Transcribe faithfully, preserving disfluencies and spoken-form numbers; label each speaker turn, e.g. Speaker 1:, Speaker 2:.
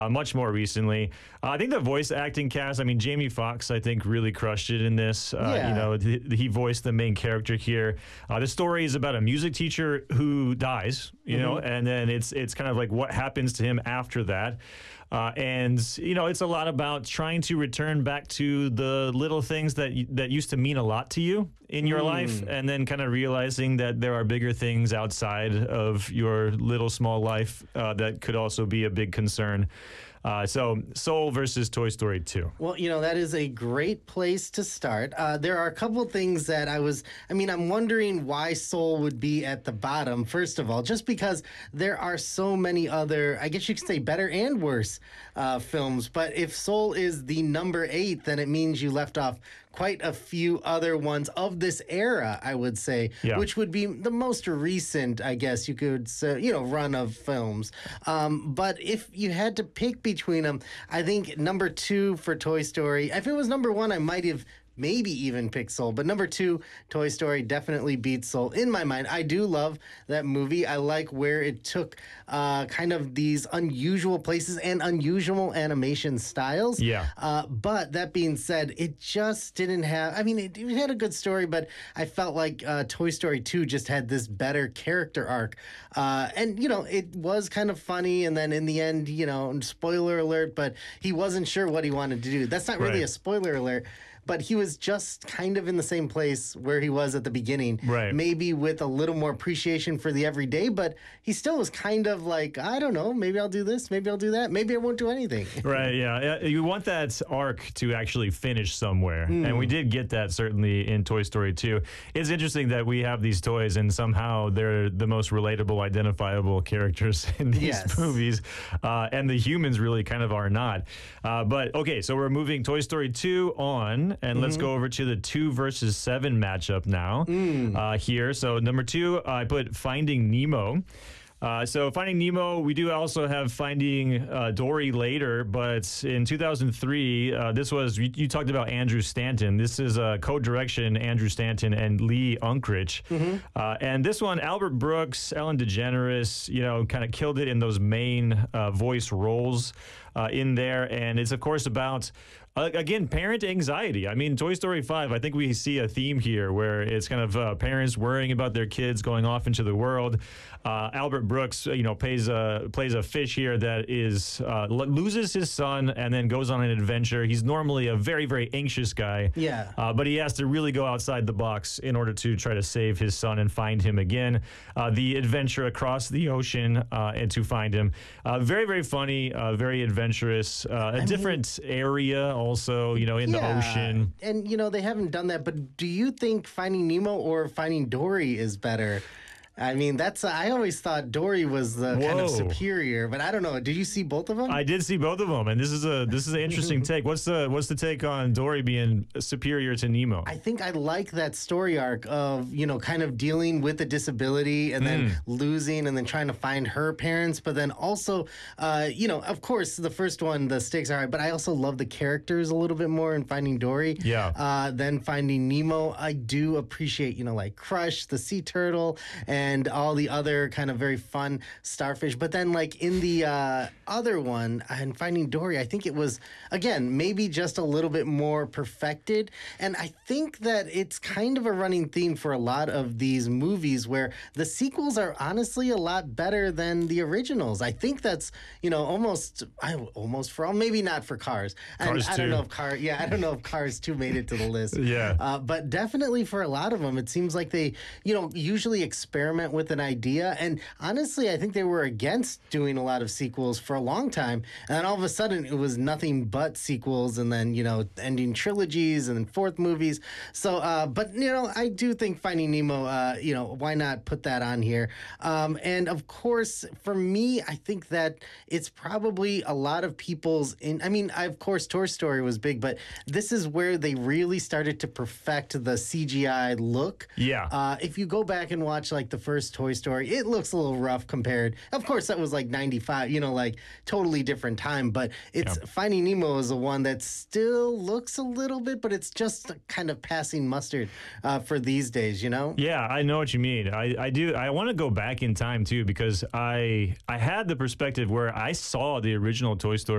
Speaker 1: Uh, much more recently. Uh, I think the voice acting cast, I mean, Jamie Foxx, I think, really crushed it in this. Uh,
Speaker 2: Yeah.
Speaker 1: You know, th- he voiced the main character here. Uh, the story is about a music teacher who dies, you know, and then it's it's kind of like what happens to him after that. Uh, and, you know, it's a lot about trying to return back to the little things that y- that used to mean a lot to you in your life, and then kind of realizing that there are bigger things outside of your little small life uh, that could also be a big concern. Uh, so Soul versus Toy Story two.
Speaker 2: Well, you know, that is a great place to start. Uh, there are a couple things that I was, I mean, I'm wondering why Soul would be at the bottom, first of all, just because there are so many other, I guess you could say better and worse uh, films. But if Soul is the number eight, then it means you left off quite a few other ones of this era, I would say,
Speaker 1: Yeah.
Speaker 2: which would be the most recent, I guess you could say, you know, run of films. Um, but if you had to pick between them, I think number two for Toy Story, if it was number one, I might have maybe even pick Soul. But number two, Toy Story definitely beats Soul in my mind. I do love that movie. I like where it took uh, kind of these unusual places and unusual animation styles.
Speaker 1: Yeah.
Speaker 2: Uh, but that being said, it just didn't have, I mean, it, it had a good story, but I felt like uh, Toy Story two just had this better character arc. Uh, and, you know, it was kind of funny. And then in the end, you know, spoiler alert, but he wasn't sure what he wanted to do. That's not really
Speaker 1: Right.
Speaker 2: a spoiler alert. But he was just kind of in the same place where he was at the beginning.
Speaker 1: Right.
Speaker 2: Maybe with a little more appreciation for the everyday, but he still was kind of like, I don't know, maybe I'll do this, maybe I'll do that, maybe I won't do anything.
Speaker 1: Right, yeah. Uh, You want that arc to actually finish somewhere. And we did get that certainly in Toy Story two. It's interesting that we have these toys and somehow they're the most relatable, identifiable characters in these
Speaker 2: Yes.
Speaker 1: movies. Uh, and the humans really kind of are not. Uh, but okay, so we're moving Toy Story two on, and let's go over to the two versus seven matchup now uh, here. So number two, I put Finding Nemo. Uh, so Finding Nemo, we do also have Finding uh, Dory later, but in two thousand three, uh, this was, you, you talked about Andrew Stanton. This is a co-direction, Andrew Stanton and Lee Unkrich. Uh, and this one, Albert Brooks, Ellen DeGeneres, you know, kind of killed it in those main uh, voice roles uh, in there. And it's, of course, about Uh, again, parent anxiety. I mean, Toy Story five, I think we see a theme here where it's kind of uh, parents worrying about their kids going off into the world. Uh, Albert Brooks, you know, plays a, plays a fish here that is uh, lo- loses his son and then goes on an adventure. He's normally a very, very anxious guy.
Speaker 2: Yeah.
Speaker 1: Uh, but he has to really go outside the box in order to try to save his son and find him again. Uh, the adventure across the ocean uh, and to find him. Uh, very, very funny, uh, very adventurous. Uh, a different area also, you know, in the ocean.
Speaker 2: And, you know, they haven't done that, but do you think Finding Nemo or Finding Dory is better? I mean, that's, I always thought Dory was the kind of
Speaker 1: Whoa.
Speaker 2: superior, but I don't know. Did you see both of them?
Speaker 1: I did see both of them, and this is a this is an interesting take. What's the what's the take on Dory being superior to Nemo?
Speaker 2: I think I like that story arc of, you know, kind of dealing with a disability and then losing and then trying to find her parents. But then also, uh, you know, of course, the first one, the stakes are high, but I also love the characters a little bit more in Finding Dory
Speaker 1: Yeah.
Speaker 2: uh, than Finding Nemo. I do appreciate, you know, like Crush, the sea turtle, and all the other kind of very fun starfish. But then, like, in the uh, other one, and Finding Dory, I think it was, again, maybe just a little bit more perfected. And I think that it's kind of a running theme for a lot of these movies where the sequels are honestly a lot better than the originals. I think that's, you know, almost, I almost for all, maybe not for Cars.
Speaker 1: Cars
Speaker 2: I, I don't
Speaker 1: two.
Speaker 2: know if Car, yeah, I don't know if Cars two made it to the list.
Speaker 1: Yeah.
Speaker 2: Uh, but definitely for a lot of them, it seems like they, you know, usually experiment with an idea. And honestly, I think they were against doing a lot of sequels for a long time. And then all of a sudden, it was nothing but sequels and then, you know, ending trilogies and then fourth movies. So, uh, but, you know, I do think Finding Nemo, uh, you know, why not put that on here? Um, and of course, for me, I think that it's probably a lot of people's, in, I mean, I, of course, Toy Story was big, but this is where they really started to perfect the C G I look.
Speaker 1: Yeah.
Speaker 2: Uh, if you go back and watch like the first Toy Story, it looks a little rough compared. Of course, that was like ninety-five, you know, like totally different time. But it's
Speaker 1: Yeah.
Speaker 2: Finding Nemo is the one that still looks a little bit, but it's just kind of passing mustard uh, for these days, you know?
Speaker 1: Yeah, I know what you mean. I, I do. I want to go back in time too because I I had the perspective where I saw the original Toy Story